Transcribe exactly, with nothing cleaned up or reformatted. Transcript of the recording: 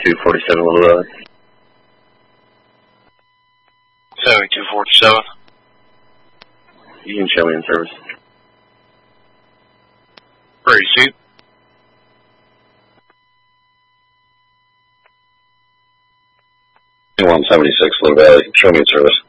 seventy-two forty-seven Little Valley. seventy-two forty-seven. You can show me in service. Ready, seat. one seventy-six Little Valley, show me in service.